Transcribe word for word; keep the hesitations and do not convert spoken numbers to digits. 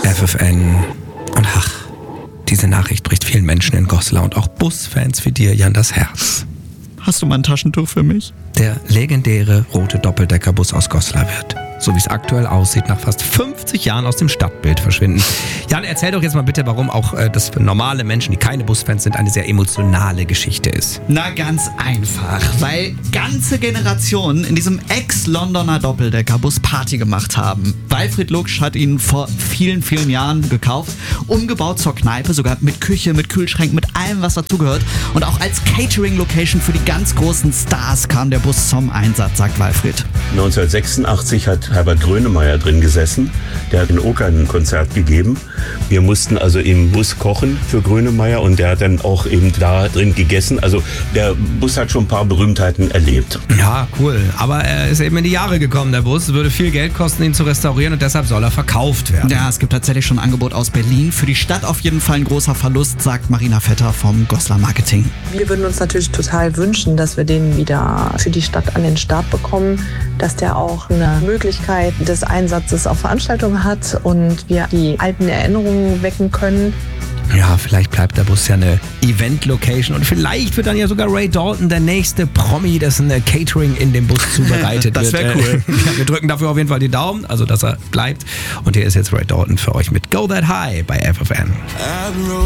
F F N. Und ach, diese Nachricht bricht vielen Menschen in Goslar und auch Busfans wie dir, Jan, das Herz. Hast du mal ein Taschentuch für mich? Der legendäre rote Doppeldeckerbus aus Goslar wird, so wie es aktuell aussieht, nach fast fünfzig Jahren aus dem Stadtbild verschwinden. Jan, erzähl doch jetzt mal bitte, warum auch äh, das für normale Menschen, die keine Busfans sind, eine sehr emotionale Geschichte ist. Na, ganz einfach, weil ganze Generationen in diesem Ex-Londoner Doppeldeckerbus Party gemacht haben. Walfried Luksch hat ihn vor vielen, vielen Jahren gekauft, umgebaut zur Kneipe, sogar mit Küche, mit Kühlschränken, mit allem, was dazugehört. Und auch als Catering-Location für die ganz großen Stars kam der Bus zum Einsatz, sagt Walfried. neunzehnhundertsechsundachtzig hat Herbert Grönemeyer drin gesessen. Der hat in Ockern ein Konzert gegeben. Wir mussten also im Bus kochen für Grönemeyer und der hat dann auch eben da drin gegessen. Also der Bus hat schon ein paar Berühmtheiten erlebt. Ja, cool. Aber er ist eben in die Jahre gekommen, der Bus. Es würde viel Geld kosten, ihn zu restaurieren und deshalb soll er verkauft werden. Ja, es gibt tatsächlich schon ein Angebot aus Berlin. Für die Stadt auf jeden Fall ein großer Verlust, sagt Marina Vetter vom Goslar Marketing. Wir würden uns natürlich total wünschen, dass wir den wieder für die Stadt an den Start bekommen, dass der auch eine Möglichkeit des Einsatzes auf Veranstaltungen hat und wir die alten Erinnerungen wecken können. Ja, vielleicht bleibt der Bus ja eine Event-Location und vielleicht wird dann ja sogar Ray Dalton der nächste Promi, dessen Catering in dem Bus zubereitet das wird. Das wäre cool. Ja, wir drücken dafür auf jeden Fall die Daumen, also dass er bleibt. Und hier ist jetzt Ray Dalton für euch mit Go That High bei F F N.